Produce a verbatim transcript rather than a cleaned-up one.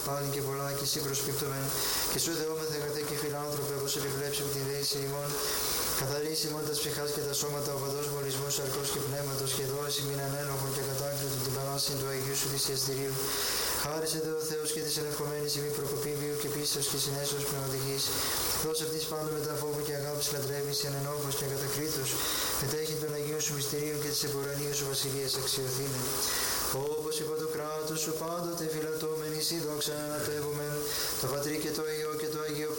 πάλιν και πολλά και εσύ προσπίπτωμεν, και σου δεόμεθα αγαθέ και φιλάνθρωπε, όπως επιβλέψει από την δέηση ημών. Καθαρίσει ημών τα ψυχάς και τα σώματα, ο παντός μολυσμός σαρκός και πνεύματος, και δώσει μην ανένοχον και κατάκλητον την παράσταση του Αγίου σου θυσιαστηρίου. Χάρισε δε ο Θεός και της ενευχομένης ημί προκοπή βίου και πίστεως και συνέσεως πνευματικής. Δώσε αυτής πάντων μετά φόβου και αγάπης λατρεύεις, και ανενόχος και ακατακρίτως. Μετέχει των Αγίων σου μυστηρίων και της εμπορανίας σου βασιλείας αξιοθήνε. Όπως είπα το κράτος σου πάντοτε φυλατώμενη, σύ δόξα αναπεύομεν, το Πατρί και το Υιό και το Αγίο